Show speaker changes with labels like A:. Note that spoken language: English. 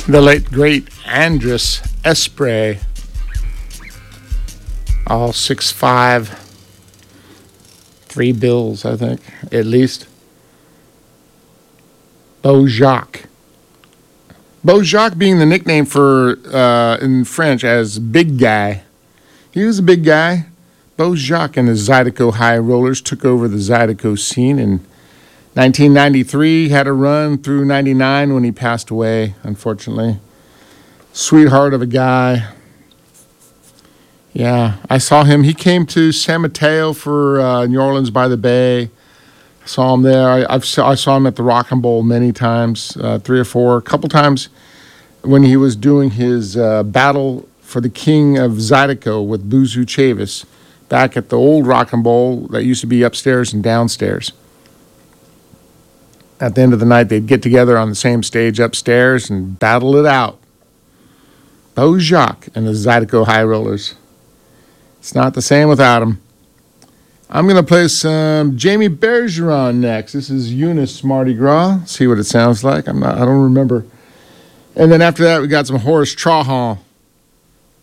A: The late, great Andrus Espray. All 6'5", 3 bills, I think, at least. Beau Jocque. Beau Jocque being the nickname for, in French, as big guy. He was a big guy. Beau Jocque and his Zydeco High Rollers took over the Zydeco scene in 1993, had a run through 99 when he passed away, unfortunately. Sweetheart of a guy. Yeah, I saw him. He came to San Mateo for New Orleans by the Bay. Saw him there. I saw him at the Rock and Bowl many times, 3 or 4. A couple times when he was doing his battle for the king of Zydeco with Buzu Chavis back at the old Rock and Bowl that used to be upstairs and downstairs. At the end of the night, they'd get together on the same stage upstairs and battle it out. Beau Jocque and the Zydeco High Rollers. It's not the same without him. I'm going to play some Jamie Bergeron next. This is Eunice Mardi Gras. See what it sounds like. I don't remember. And then after that, we got some Horace Trahan.